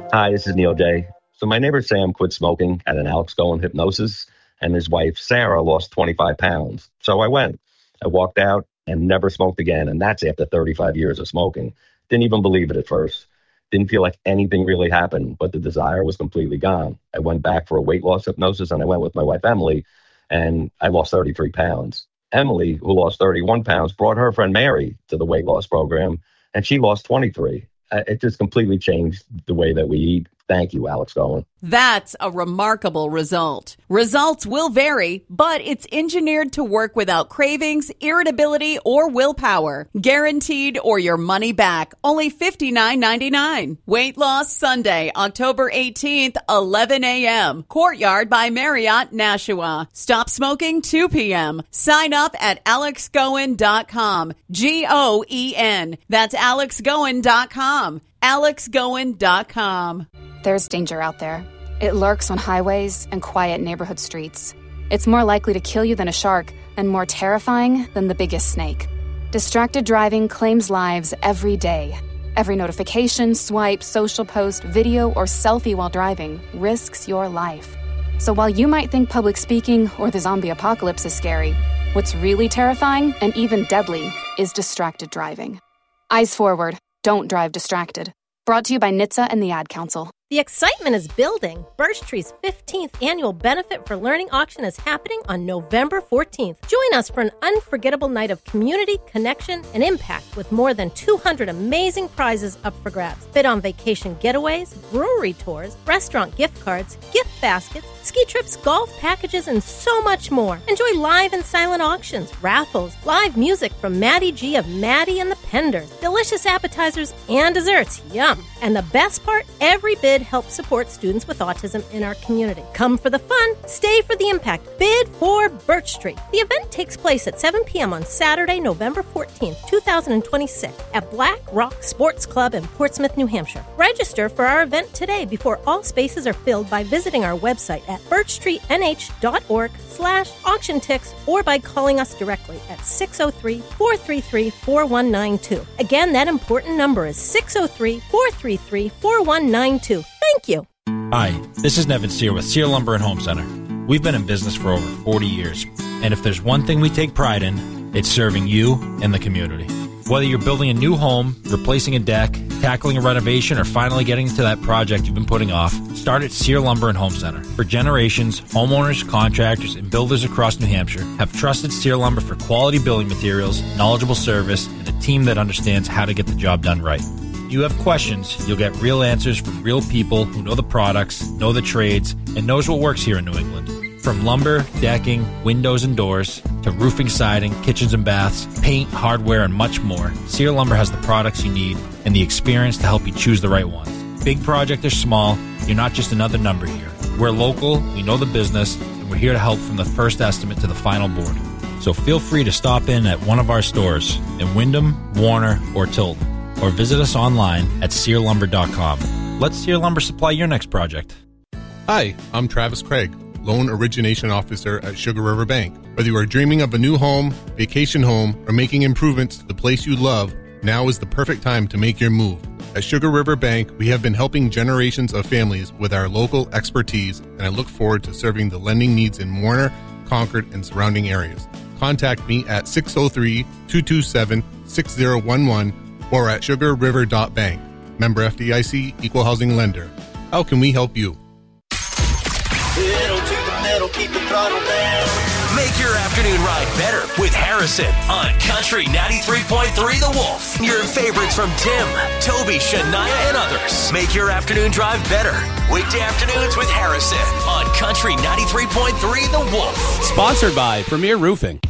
Hi, this is Neil Day. So my neighbor Sam quit smoking at an Alex Goen hypnosis, and his wife Sarah lost 25 pounds. So I went. I walked out and never smoked again, and that's after 35 years of smoking. Didn't even believe it at first. Didn't feel like anything really happened, but the desire was completely gone. I went back for a weight loss hypnosis, and I went with my wife Emily, and I lost 33 pounds. Emily, who lost 31 pounds, brought her friend Mary to the weight loss program, and she lost 23. It just completely changed the way that we eat. Thank you, Alex Goen. That's a remarkable result. Results will vary, but it's engineered to work without cravings, irritability, or willpower. Guaranteed or your money back. Only $59.99. Weight Loss Sunday, October 18th, 11 a.m. Courtyard by Marriott, Nashua. Stop smoking 2 p.m. Sign up at alexgoen.com. Goen. That's alexgoen.com. alexgoen.com. There's danger out there. It lurks on highways and quiet neighborhood streets. It's more likely to kill you than a shark and more terrifying than the biggest snake. Distracted driving claims lives every day. Every notification, swipe, social post, video, or selfie while driving risks your life. So while you might think public speaking or the zombie apocalypse is scary, what's really terrifying and even deadly is distracted driving. Eyes forward. Don't drive distracted. Brought to you by NHTSA and the Ad Council. The excitement is building. Birch Tree's 15th annual Benefit for Learning auction is happening on November 14th. Join us for an unforgettable night of community, connection, and impact with more than 200 amazing prizes up for grabs. Bid on vacation getaways, brewery tours, restaurant gift cards, gift baskets, ski trips, golf packages, and so much more. Enjoy live and silent auctions, raffles, live music from Maddie G of Maddie and the Penders, delicious appetizers and desserts. Yum! And the best part, every bid helps support students with autism in our community. Come for the fun, stay for the impact. Bid for Birch Tree. The event takes place at 7 p.m. on Saturday, November 14th, 2026 at Black Rock Sports Club in Portsmouth, New Hampshire. Register for our event today before all spaces are filled by visiting our website at birchtreenh.org/auction ticks or by calling us directly at 603-433-4192. Again, that important number is 603-433-4192. Thank you. Hi, this is Nevin Sear with Sear Lumber and Home Center. We've been in business for over 40 years, and if there's one thing we take pride in, it's serving you and the community. Whether you're building a new home, replacing a deck, tackling a renovation, or finally getting to that project you've been putting off, start at Sear Lumber and Home Center. For generations, homeowners, contractors, and builders across New Hampshire have trusted Sear Lumber for quality building materials, knowledgeable service, and a team that understands how to get the job done right. If you have questions, you'll get real answers from real people who know the products, know the trades, and knows what works here in New England. From lumber, decking, windows and doors, to roofing, siding, kitchens and baths, paint, hardware, and much more, Sear Lumber has the products you need and the experience to help you choose the right ones. Big project or small, you're not just another number here. We're local, we know the business, and we're here to help from the first estimate to the final board. So feel free to stop in at one of our stores in Wyndham, Warner, or Tilton, or visit us online at SearLumber.com. Let Sear Lumber supply your next project. Hi, I'm Travis Craig, Loan Origination Officer at Sugar River Bank. Whether you are dreaming of a new home, vacation home, or making improvements to the place you love, now is the perfect time to make your move. At Sugar River Bank, we have been helping generations of families with our local expertise, and I look forward to serving the lending needs in Warner, Concord, and surrounding areas. Contact me at 603-227-6011 or at sugarriver.bank. Member FDIC, Equal Housing Lender. How can we help you? Pedal to the metal, keep the throttle down. Make your afternoon ride better with Harrison on Country 93.3 The Wolf. Your favorites from Tim, Toby, Shania, and others. Make your afternoon drive better. Weekday afternoons with Harrison on Country 93.3 The Wolf. Sponsored by Premier Roofing.